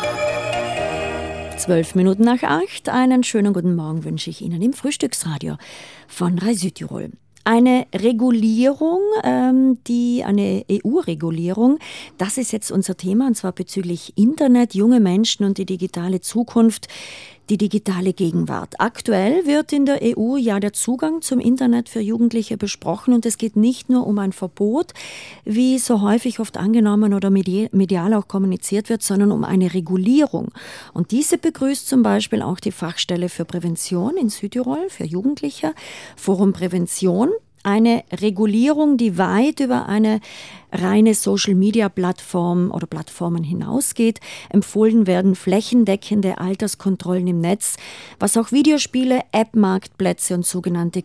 7:12. Einen schönen guten Morgen wünsche ich Ihnen im Frühstücksradio von Rai Südtirol. Eine Regulierung, eine EU-Regulierung, das ist jetzt unser Thema, und zwar bezüglich Internet, junge Menschen und die digitale Zukunft, die digitale Gegenwart. Aktuell wird in der EU ja der Zugang zum Internet für Jugendliche besprochen, und es geht nicht nur um ein Verbot, wie so häufig oft angenommen oder medial auch kommuniziert wird, sondern um eine Regulierung. Und diese begrüßt zum Beispiel auch die Fachstelle für Prävention in Südtirol für Jugendliche, Forum Prävention. Eine Regulierung, die weit über eine reine Social-Media-Plattform oder Plattformen hinausgeht. Empfohlen werden flächendeckende Alterskontrollen im Netz, was auch Videospiele, App-Marktplätze und sogenannte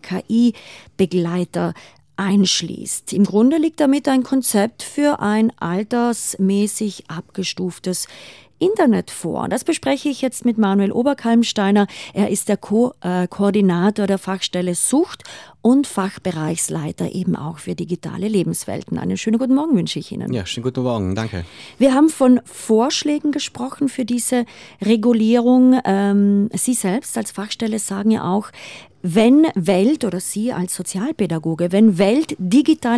KI-Begleiter einschließt. Im Grunde liegt damit ein Konzept für ein altersmäßig abgestuftes Internet vor. Das bespreche ich jetzt mit Manuel Oberkalmsteiner. Er ist der Koordinator der Fachstelle Sucht und Fachbereichsleiter eben auch für digitale Lebenswelten. Einen schönen guten Morgen wünsche ich Ihnen. Ja, schönen guten Morgen, danke. Wir haben von Vorschlägen gesprochen für diese Regulierung. Sie selbst als Fachstelle sagen ja auch, wenn Welt oder Sie als Sozialpädagoge, wenn Welt digital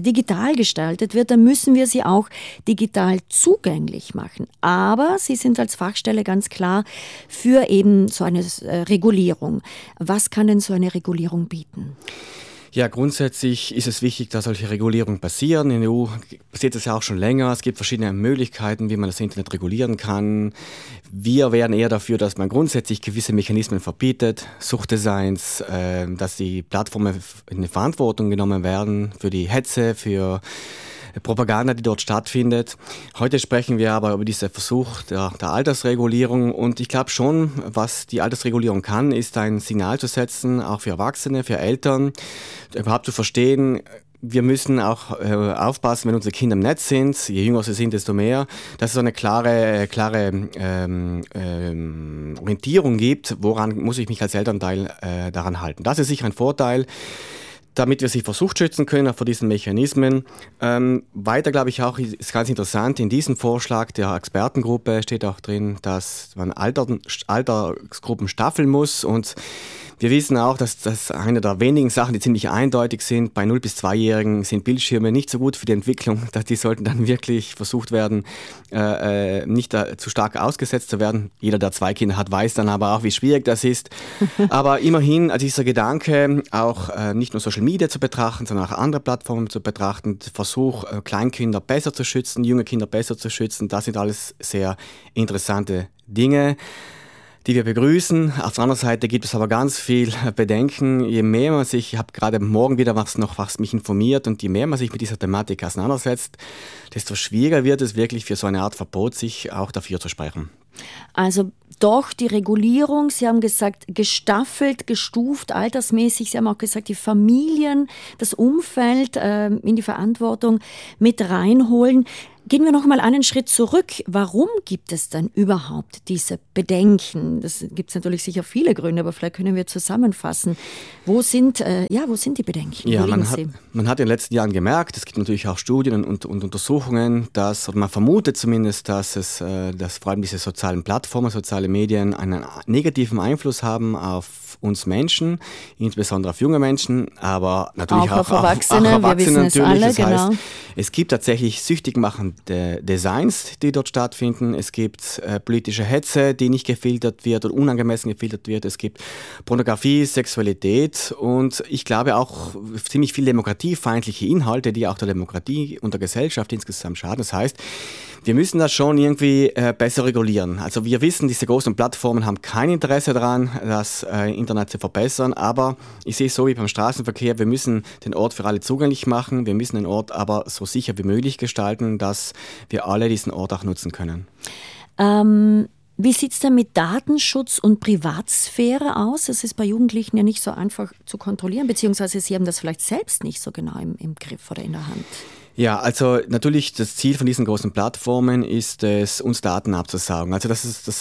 gestaltet wird, dann müssen wir sie auch digital zugänglich machen. Aber Sie sind als Fachstelle ganz klar für eben so eine Regulierung. Was kann denn so eine Regulierung bieten? Ja, grundsätzlich ist es wichtig, dass solche Regulierungen passieren. In der EU passiert das ja auch schon länger. Es gibt verschiedene Möglichkeiten, wie man das Internet regulieren kann. Wir wären eher dafür, dass man grundsätzlich gewisse Mechanismen verbietet, Suchtdesigns, dass die Plattformen in eine Verantwortung genommen werden für die Hetze, für Propaganda, die dort stattfindet. Heute sprechen wir aber über diesen Versuch der Altersregulierung, und ich glaube schon, was die Altersregulierung kann, ist ein Signal zu setzen, auch für Erwachsene, für Eltern, überhaupt zu verstehen, wir müssen auch aufpassen, wenn unsere Kinder im Netz sind, je jünger sie sind, desto mehr, dass es so eine klare Orientierung gibt, woran muss ich mich als Elternteil daran halten. Das ist sicher ein Vorteil, damit wir sie vor Sucht schützen können, auch vor diesen Mechanismen. Weiter, glaube ich, auch ist ganz interessant, in diesem Vorschlag der Expertengruppe steht auch drin, dass man Altersgruppen staffeln muss, und wir wissen auch, dass das eine der wenigen Sachen, die ziemlich eindeutig sind. Bei 0- bis 2-Jährigen sind Bildschirme nicht so gut für die Entwicklung. Die sollten dann wirklich versucht werden, nicht zu stark ausgesetzt zu werden. Jeder, der 2 Kinder hat, weiß dann aber auch, wie schwierig das ist. Aber immerhin, also dieser Gedanke, auch nicht nur Social Media zu betrachten, sondern auch andere Plattformen zu betrachten, der Versuch, Kleinkinder besser zu schützen, junge Kinder besser zu schützen, das sind alles sehr interessante Dinge, die wir begrüßen. Auf der anderen Seite gibt es aber ganz viel Bedenken. Je mehr man sich, ich habe gerade morgen wieder was mich informiert, und je mehr man sich mit dieser Thematik auseinandersetzt, desto schwieriger wird es wirklich für so eine Art Verbot, sich auch dafür zu sprechen. Also doch die Regulierung, Sie haben gesagt, gestaffelt, gestuft, altersmäßig. Sie haben auch gesagt, die Familien, das Umfeld in die Verantwortung mit reinholen. Gehen wir noch mal einen Schritt zurück. Warum gibt es denn überhaupt diese Bedenken? Das gibt es natürlich sicher viele Gründe, aber vielleicht können wir zusammenfassen. Wo sind die Bedenken? Ja, man hat in den letzten Jahren gemerkt, es gibt natürlich auch Studien und Untersuchungen, oder man vermutet zumindest, dass vor allem diese sozialen Plattformen, soziale Medien einen negativen Einfluss haben auf uns Menschen, insbesondere auf junge Menschen, aber natürlich auch auf Erwachsene. Wir wissen es natürlich. alle, Das heißt, genau. es gibt tatsächlich süchtig machende Designs, die dort stattfinden. Es gibt politische Hetze, die nicht gefiltert wird oder unangemessen gefiltert wird. Es gibt Pornografie, Sexualität und ich glaube auch ziemlich viele demokratiefeindliche Inhalte, die auch der Demokratie und der Gesellschaft insgesamt schaden. Das heißt, wir müssen das schon irgendwie besser regulieren. Also wir wissen, diese großen Plattformen haben kein Interesse daran, das Internet zu verbessern, aber ich sehe es so wie beim Straßenverkehr, wir müssen den Ort für alle zugänglich machen, wir müssen den Ort aber so sicher wie möglich gestalten, dass wir alle diesen Ort auch nutzen können. Wie sieht es denn mit Datenschutz und Privatsphäre aus? Das ist bei Jugendlichen ja nicht so einfach zu kontrollieren, beziehungsweise Sie haben das vielleicht selbst nicht so genau im Griff oder in der Hand. Ja, also natürlich das Ziel von diesen großen Plattformen ist es, uns Daten abzusaugen. Also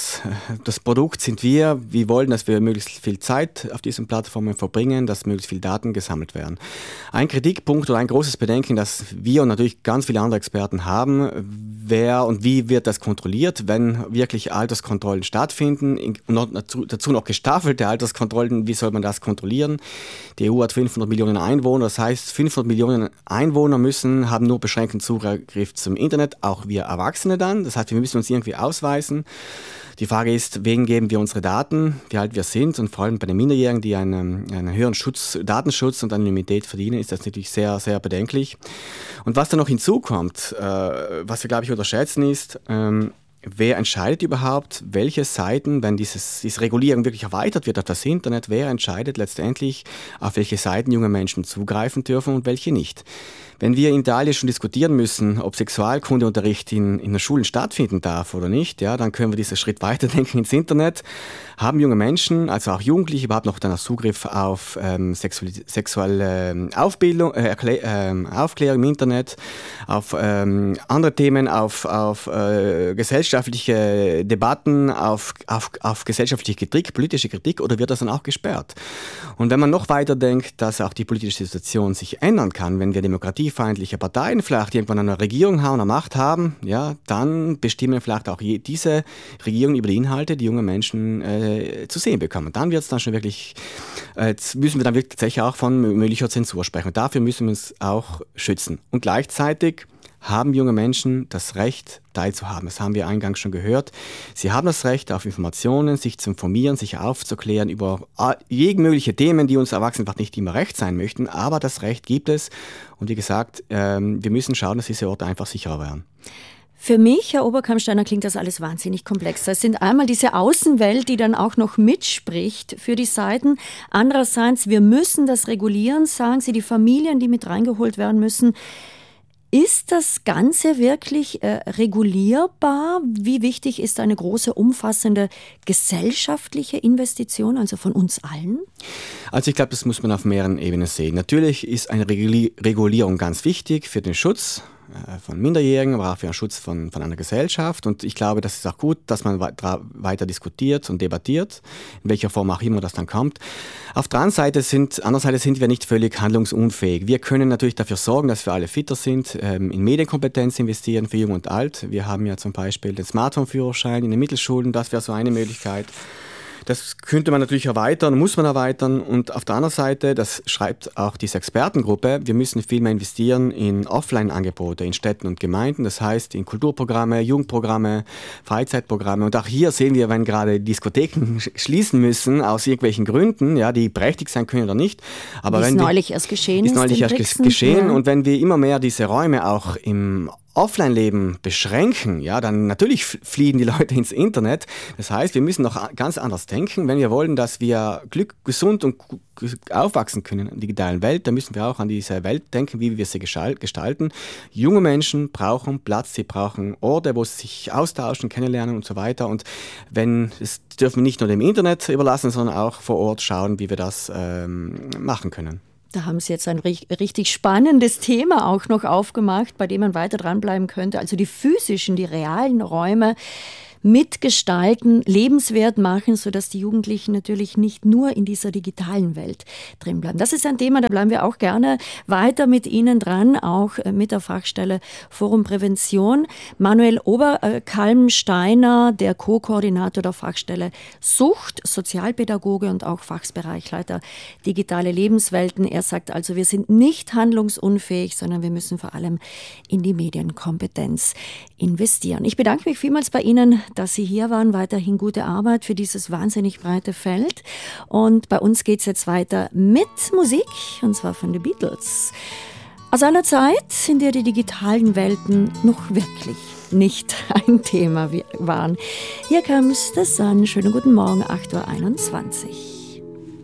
das Produkt sind wir. Wir wollen, dass wir möglichst viel Zeit auf diesen Plattformen verbringen, dass möglichst viele Daten gesammelt werden. Ein Kritikpunkt oder ein großes Bedenken, das wir und natürlich ganz viele andere Experten haben, wer und wie wird das kontrolliert, wenn wirklich Alterskontrollen stattfinden und dazu noch gestaffelte Alterskontrollen, wie soll man das kontrollieren? Die EU hat 500 Millionen Einwohner, das heißt 500 Millionen Einwohner haben nur beschränkten Zugriff zum Internet, auch wir Erwachsene dann. Das heißt, wir müssen uns irgendwie ausweisen. Die Frage ist, wem geben wir unsere Daten, wie alt wir sind, und vor allem bei den Minderjährigen, die einen höheren Datenschutz und Anonymität verdienen, ist das natürlich sehr, sehr bedenklich. Und was dann noch hinzukommt, was wir, glaube ich, unterschätzen, ist, wer entscheidet überhaupt, welche Seiten, wenn diese Regulierung wirklich erweitert wird auf das Internet, wer entscheidet letztendlich, auf welche Seiten junge Menschen zugreifen dürfen und welche nicht? Wenn wir in Italien schon diskutieren müssen, ob Sexualkundeunterricht in den Schulen stattfinden darf oder nicht, ja, dann können wir diesen Schritt weiterdenken ins Internet. Haben junge Menschen, also auch Jugendliche, überhaupt noch dann Zugriff auf sexuelle Aufklärung im Internet, auf andere Themen, auf gesellschaftliche Debatten, auf gesellschaftliche Kritik, politische Kritik, oder wird das dann auch gesperrt? Und wenn man noch weiter denkt, dass auch die politische Situation sich ändern kann, wenn wir demokratiefeindliche Parteien vielleicht irgendwann an der Regierung haben, an der Macht haben, ja, dann bestimmen vielleicht auch diese Regierungen über die Inhalte, die junge Menschen zu sehen bekommen. Dann wird es dann schon wirklich, müssen wir dann wirklich tatsächlich auch von möglicher Zensur sprechen. Und dafür müssen wir uns auch schützen. Und gleichzeitig haben junge Menschen das Recht, teilzuhaben. Das haben wir eingangs schon gehört. Sie haben das Recht auf Informationen, sich zu informieren, sich aufzuklären über mögliche Themen, die uns Erwachsenen einfach nicht immer recht sein möchten. Aber das Recht gibt es. Und wie gesagt, wir müssen schauen, dass diese Orte einfach sicherer werden. Für mich, Herr Oberkammsteiner, klingt das alles wahnsinnig komplex. Das sind einmal diese Außenwelt, die dann auch noch mitspricht für die Seiten. Andererseits, wir müssen das regulieren, sagen Sie, die Familien, die mit reingeholt werden müssen. Ist das Ganze wirklich regulierbar? Wie wichtig ist eine große, umfassende gesellschaftliche Investition, also von uns allen? Also ich glaube, das muss man auf mehreren Ebenen sehen. Natürlich ist eine Regulierung ganz wichtig für den Schutz von Minderjährigen, aber auch für den Schutz von einer Gesellschaft. Und ich glaube, das ist auch gut, dass man weiter diskutiert und debattiert, in welcher Form auch immer das dann kommt. Auf der anderen Seite sind wir nicht völlig handlungsunfähig. Wir können natürlich dafür sorgen, dass wir alle fitter sind, in Medienkompetenz investieren für Jung und Alt. Wir haben ja zum Beispiel den Smartphone-Führerschein in den Mittelschulen, das wäre so eine Möglichkeit. Das könnte man natürlich erweitern, muss man erweitern. Und auf der anderen Seite, das schreibt auch diese Expertengruppe, wir müssen viel mehr investieren in Offline-Angebote in Städten und Gemeinden. Das heißt in Kulturprogramme, Jugendprogramme, Freizeitprogramme. Und auch hier sehen wir, wenn gerade Diskotheken schließen müssen, aus irgendwelchen Gründen, ja, die prächtig sein können oder nicht. Aber ist neulich erst geschehen. Ja. Und wenn wir immer mehr diese Räume auch im Offline-Leben beschränken, ja, dann natürlich fliehen die Leute ins Internet. Das heißt, wir müssen noch ganz anders denken. Wenn wir wollen, dass wir gesund und aufwachsen können in der digitalen Welt, dann müssen wir auch an diese Welt denken, wie wir sie gestalten. Junge Menschen brauchen Platz, sie brauchen Orte, wo sie sich austauschen, kennenlernen und so weiter. Und das dürfen wir nicht nur dem Internet überlassen, sondern auch vor Ort schauen, wie wir das machen können. Da haben Sie jetzt ein richtig spannendes Thema auch noch aufgemacht, bei dem man weiter dranbleiben könnte. Also die physischen, die realen Räume mitgestalten, lebenswert machen, sodass die Jugendlichen natürlich nicht nur in dieser digitalen Welt drin bleiben. Das ist ein Thema, da bleiben wir auch gerne weiter mit Ihnen dran, auch mit der Fachstelle Forum Prävention. Manuel Oberkalmsteiner, der Co-Koordinator der Fachstelle Sucht, Sozialpädagoge und auch Fachbereichsleiter Digitale Lebenswelten. Er sagt also, wir sind nicht handlungsunfähig, sondern wir müssen vor allem in die Medienkompetenz investieren. Ich bedanke mich vielmals bei Ihnen, dass Sie hier waren. Weiterhin gute Arbeit für dieses wahnsinnig breite Feld. Und bei uns geht es jetzt weiter mit Musik, und zwar von den Beatles. Aus einer Zeit, in der die digitalen Welten noch wirklich nicht ein Thema waren. Hier comes the sun. Schönen guten Morgen, 8:21 Uhr.